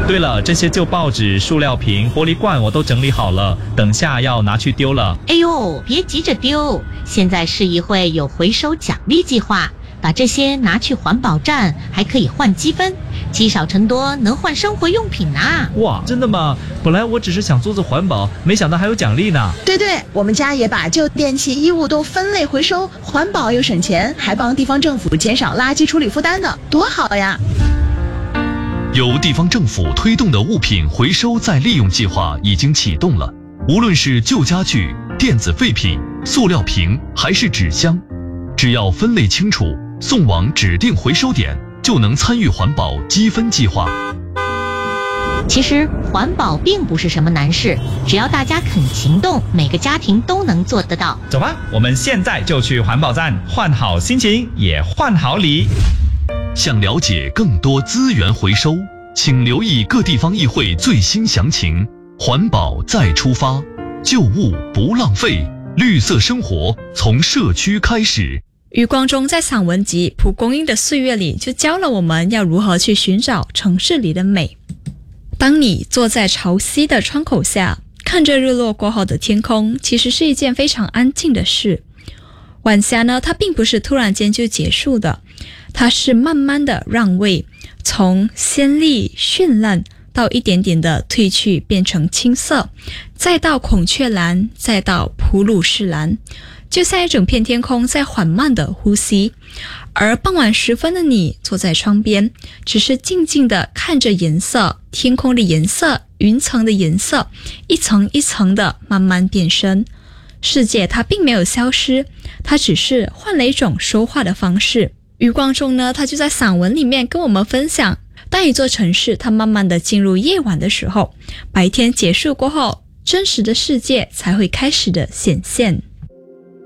对了，这些旧报纸、塑料瓶、玻璃罐我都整理好了，等下要拿去丢了。 哎呦，别急着丢，现在市议会有回收奖励计划，把这些拿去环保站还可以换积分，积少成多，能换生活用品啊。 哇，真的吗？本来我只是想做做环保，没想到还有奖励呢。 对对，我们家也把旧电器衣物都分类回收，环保又省钱，还帮地方政府减少垃圾处理负担的，多好呀。 由地方政府推动的物品回收再利用计划已经启动了，无论是旧家具、电子废品、塑料瓶还是纸箱，只要分类清楚，送往指定回收点，就能参与环保积分计划。 其实环保并不是什么难事，只要大家肯行动，每个家庭都能做得到。 走吧，我们现在就去环保站，换好心情，也换好礼。 想了解更多资源回收，请留意各地方议会最新详情。环保再出发，旧物不浪费，绿色生活从社区开始。 余光中在散文集《蒲公英的岁月》里就教了我们要如何去寻找城市里的美。当你坐在潮汐的窗口下，看着日落过后的天空，其实是一件非常安静的事。晚霞呢，它并不是突然间就结束的，它是慢慢的让位，从鲜丽绚烂到一点点的褪去变成青色，再到孔雀蓝，再到普鲁士蓝，就像一整片天空在缓慢的呼吸。而傍晚时分的你坐在窗边，只是静静地看着颜色，天空的颜色，云层的颜色，一层一层的慢慢变深。世界它并没有消失，它只是换了一种说话的方式。余光中呢，他就在散文里面跟我们分享，当一座城市它慢慢的进入夜晚的时候，白天结束过后，真实的世界才会开始的显现。